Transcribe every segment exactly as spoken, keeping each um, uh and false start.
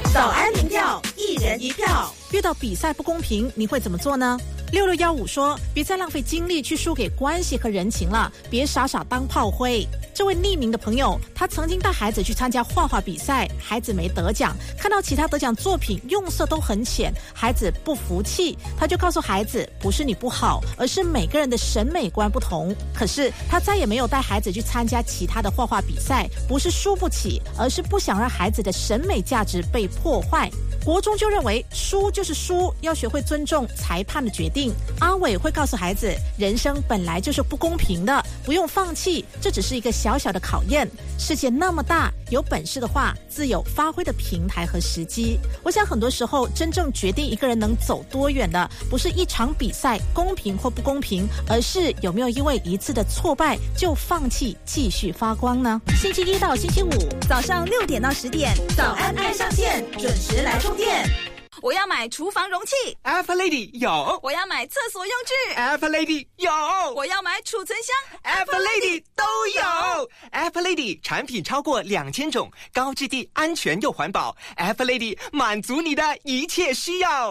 早安民调，一人一票。 遇到比赛不公平，你会怎么做呢？六六一五说，别再浪费精力去输给关系和人情了，别傻傻当炮灰。这位匿名的朋友，他曾经带孩子去参加画画比赛，孩子没得奖，看到其他得奖作品用色都很浅，孩子不服气，他就告诉孩子，不是你不好，而是每个人的审美观不同。可是他再也没有带孩子去参加其他的画画比赛，不是输不起，而是不想让孩子的审美价值被破坏。国中就认为输就是输，要学会尊重裁判的决定。阿伟会告诉孩子，人生本来就是不公平的，不用放弃，这只是一个小小的考验。世界那么大，有本事的话，自有发挥的平台和时机。我想很多时候，真正决定一个人能走多远的，不是一场比赛公平或不公平，而是有没有因为一次的挫败就放弃继续发光呢？星期一到星期五早上六点到十点， 早安爱上线，准时来充电。 我要买厨房容器 Alpha Lady 有， 我要买厕所用具 Alpha Lady 有， 我要买储存箱 Alpha Lady 都有。Alpha Lady 产品超过两千种，高质地、安全又环保。Alpha Lady 满足你的一切需要。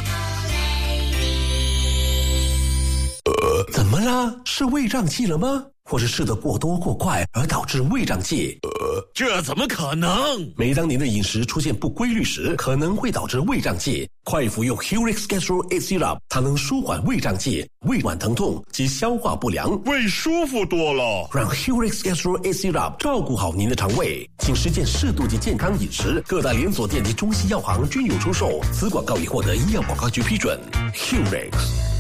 呃，怎么了？是胃胀气了吗？或是吃得过多过快而导致胃胀气？ 呃，这怎么可能？ 每当您的饮食出现不规律时，可能会导致胃胀气。快服用 Hurix Gastro eight Syrup， 它能舒缓胃胀气、胃脘疼痛及消化不良， 胃舒服多了。 让 Hurix Gastro eight Syrup 照顾好您的肠胃，请实践适度及健康饮食。各大连锁店及中西药行均有出售。此广告已获得医药广告局批准。Hurix。